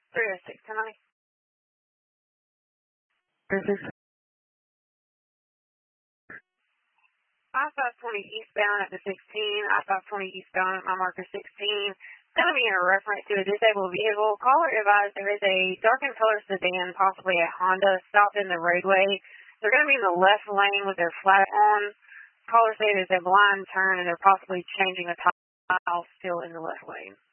306, can I? I-520 eastbound at the 16, I-520 eastbound at my marker 16. It's going to be in a reference to a disabled vehicle. Caller advised there is a darkened color sedan, possibly a Honda, stopped in the roadway. They're going to be in the left lane with their flag on. Caller say there's a blind turn and they're possibly changing a tile still in the left lane.